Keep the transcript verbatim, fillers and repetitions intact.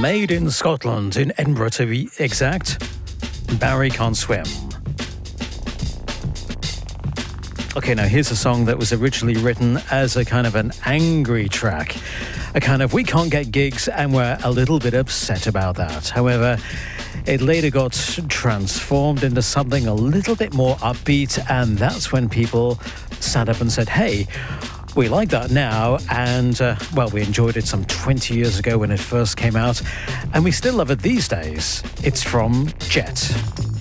Made in Scotland, in Edinburgh to be exact. Barry Can't Swim. Okay, now here's a song that was originally written as a kind of an angry track. A kind of, we can't get gigs and we're a little bit upset about that. However, it later got transformed into something a little bit more upbeat, and that's when people sat up and said, hey, we like that now, and, uh, well, we enjoyed it some twenty years ago when it first came out, and we still love it these days. It's from Jet.